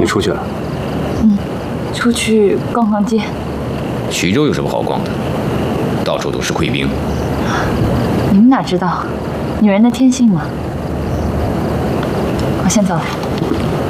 出去了？ 出去逛逛街。 徐州有什么好逛的？到处都是贵宾。 你们哪知道，女人的天性嘛。我先走了。